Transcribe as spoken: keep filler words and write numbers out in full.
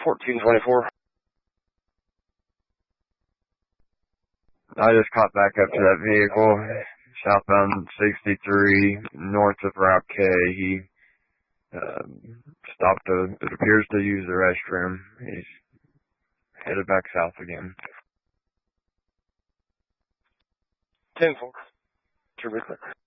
fourteen twenty-four. I just caught back up to that vehicle, southbound sixty-three, north of Route K. He uh, stopped to, it appears to use the restroom. He's headed back south again. ten four. Terrific.